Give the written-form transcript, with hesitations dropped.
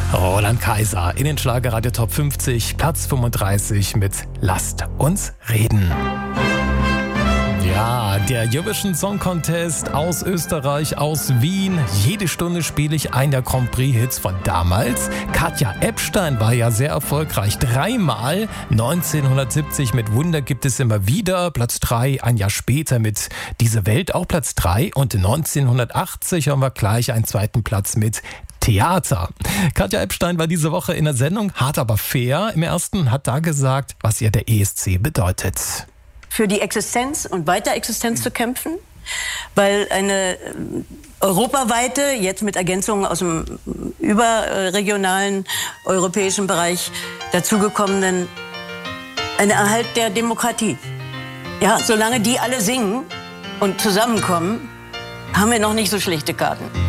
Roland Kaiser in den Schlagerradio Top 50, Platz 35 mit Lasst uns reden. Ja, der Eurovision Song Contest aus Österreich, aus Wien. Jede Stunde spiele ich einen der Grand Prix-Hits von damals. Katja Epstein war ja sehr erfolgreich. 3-mal. 1970 mit Wunder gibt es immer wieder. Platz 3, ein Jahr später mit Diese Welt auch Platz 3. Und 1980 haben wir gleich einen zweiten Platz mit Theater. Katja Epstein war diese Woche in der Sendung Hart aber fair. Im ersten hat da gesagt, was ihr der ESC bedeutet. Für die Existenz und Weiterexistenz zu kämpfen, weil eine europaweite, jetzt mit Ergänzungen aus dem überregionalen europäischen Bereich dazugekommenen, ein Erhalt der Demokratie. Ja, solange die alle singen und zusammenkommen, haben wir noch nicht so schlechte Karten.